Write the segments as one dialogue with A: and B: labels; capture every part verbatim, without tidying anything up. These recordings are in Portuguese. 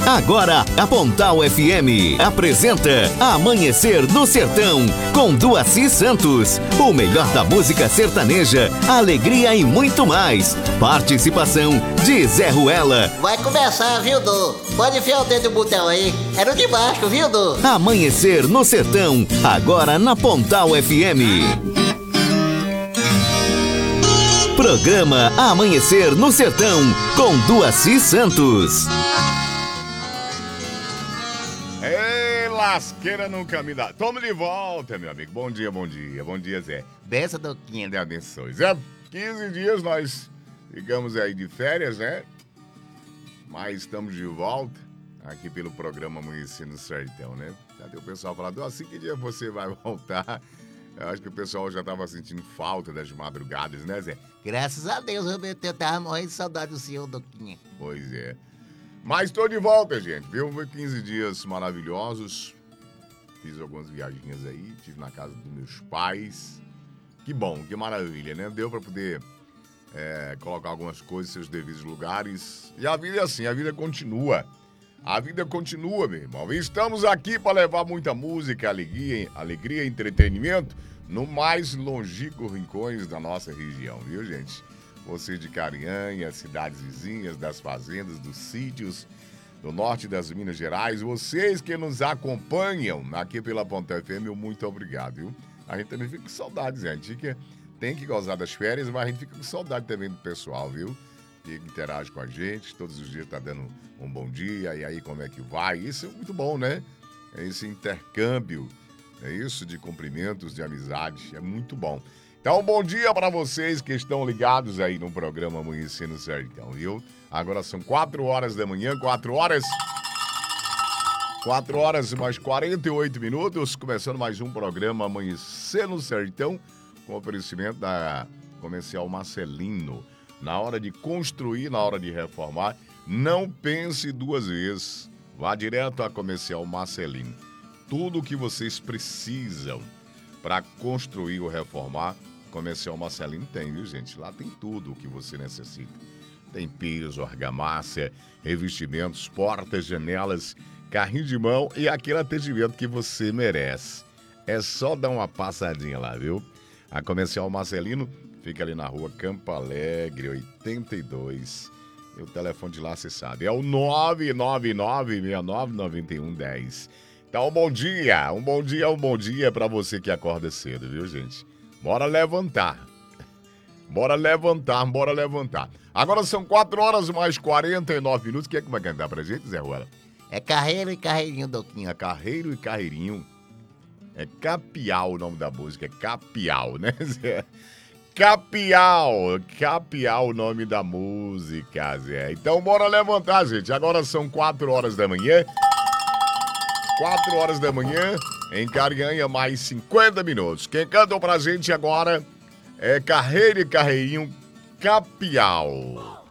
A: Agora, a Pontal F M apresenta Amanhecer no Sertão, com Duaci Santos. O melhor da música sertaneja, alegria e muito mais. Participação de Zé Ruela.
B: Vai começar, viu, Du? Pode enfiar o dedo no botão aí. É no de baixo, viu, Du?
A: Amanhecer no Sertão, agora na Pontal F M. Programa Amanhecer no Sertão, com Duaci Santos.
C: Lasqueira nunca me dá. Tamo de volta, meu amigo. Bom dia, bom dia. Bom dia, Zé. Bença, Douquinha. Deus abençoe. Zé, quinze dias nós ficamos aí de férias, né? Mas estamos de volta aqui pelo programa Amanhecer no Sertão, né? Cadê o pessoal falando, assim, que dia você vai voltar? Eu acho que o pessoal já tava sentindo falta das madrugadas, né, Zé?
B: Graças a Deus, eu tava morrendo de saudade do senhor, Douquinha.
C: Pois é. Mas tô de volta, gente, viu? Foi quinze dias maravilhosos. Fiz algumas viagens aí, estive na casa dos meus pais. Que bom, que maravilha, né? Deu pra poder é, colocar algumas coisas em seus devidos lugares. E a vida é assim, a vida continua. A vida continua, meu irmão. E estamos aqui para levar muita música, alegria, alegria e entretenimento no mais longínquo rincões da nossa região, viu, gente? Você de Carinhanha, cidades vizinhas, das fazendas, dos sítios, do norte das Minas Gerais, vocês que nos acompanham aqui pela Pontal F M, muito obrigado, viu? A gente também fica com saudades, né? A gente fica, tem que gozar das férias, mas a gente fica com saudade também do pessoal, viu? Que interage com a gente, todos os dias tá dando um bom dia, e aí como é que vai? Isso é muito bom, né? É esse intercâmbio, é isso de cumprimentos, de amizade, é muito bom. Então, bom dia para vocês que estão ligados aí no programa Amanhecer no Sertão, viu? Agora são quatro horas da manhã, quatro horas... quatro horas mais quarenta e oito minutos, começando mais um programa Amanhecer no Sertão, com oferecimento da Comercial Marcelino. Na hora de construir, na hora de reformar, não pense duas vezes. Vá direto à Comercial Marcelino. Tudo o que vocês precisam para construir ou reformar, Comercial Marcelino tem, viu, gente? Lá tem tudo o que você necessita. Tem piso, argamassa, revestimentos, portas, janelas, carrinho de mão e aquele atendimento que você merece. É só dar uma passadinha lá, viu? A Comercial Marcelino fica ali na rua Campo Alegre, oitenta e dois. E o telefone de lá, você sabe, é o nove nove nove, seis nove nove um, um zero. Então, um bom dia, um bom dia, um bom dia pra você que acorda cedo, viu, gente? Bora levantar. Bora levantar, bora levantar. Agora são quatro horas mais quarenta e nove minutos. Quem é que vai cantar pra gente, Zé Ruela?
B: É Carreiro e Carreirinho, Douquinha.
C: É Carreiro e Carreirinho. É Capial o nome da música, é Capial, né, Zé? Capial, Capial o nome da música, Zé. Então bora levantar, gente. Agora são quatro horas da manhã. quatro horas da manhã, em Carinhanha, mais cinquenta minutos. Quem canta pra gente agora é Carreiro e Carreirinho, Capial.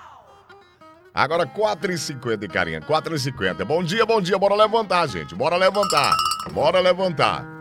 C: Agora quatro e cinquenta em Carinhanha, quatro e cinquenta. Bom dia, bom dia, bora levantar, gente. Bora levantar, bora levantar.